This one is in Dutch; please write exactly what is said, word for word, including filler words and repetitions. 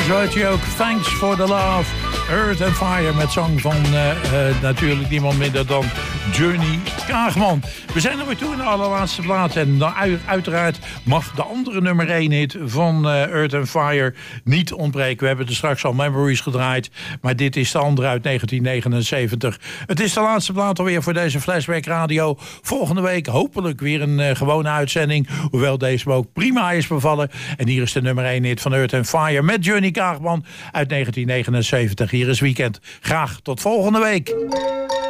zo heet je ook. Thanks for the love. Earth and Fire met zang van uh, uh, natuurlijk niemand minder dan Johnny Kaagman. We zijn er weer toe in de allerlaatste plaat. En dan uiteraard mag de andere nummer één hit van uh, Earth and Fire niet ontbreken. We hebben er straks al Memories gedraaid. Maar dit is de andere uit negentien negenenzeventig. Het is de laatste plaat alweer voor deze Flashback Radio. Volgende week hopelijk weer een uh, gewone uitzending. Hoewel deze me ook prima is bevallen. En hier is de nummer één hit van Earth and Fire met Johnny Kaagman uit negentien negenenzeventig. Hier is Weekend. Graag tot volgende week.